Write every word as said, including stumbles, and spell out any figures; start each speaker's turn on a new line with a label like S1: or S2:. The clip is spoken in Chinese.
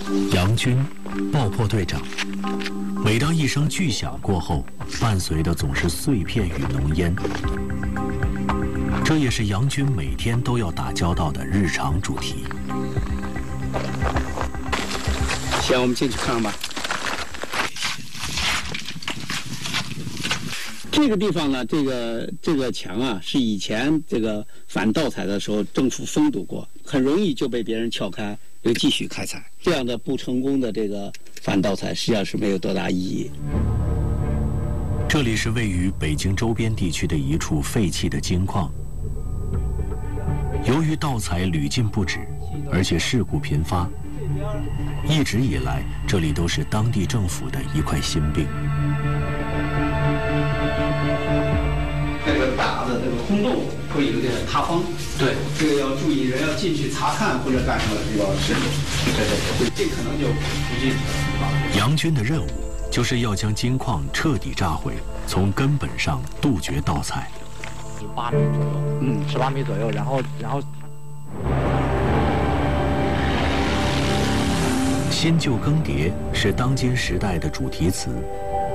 S1: 杨军，爆破队长。每当一声巨响过后，伴随的总是碎片与浓烟。这也是杨军每天都要打交道的日常主题。
S2: 先我们进去看看吧。这个地方呢，这个这个墙啊，是以前这个反盗采的时候政府封堵过，很容易就被别人撬开，又继续开采。这样的不成功的这个反盗采，实际上是没有多大意义。
S1: 这里是位于北京周边地区的一处废弃的金矿。由于盗采屡禁不止，而且事故频发，一直以来这里都是当地政府的一块心病。
S2: 这个打的这个空洞会有点塌方，对，这个要注意，人要进去查看或者干什么就要慎重。对对对，这可能就不进去了。
S1: 杨军的任务就是要将金矿彻底炸毁，从根本上杜绝盗采。
S3: 十八米左右，嗯，十八米左右，然后然后。
S1: 新旧更迭是当今时代的主题词。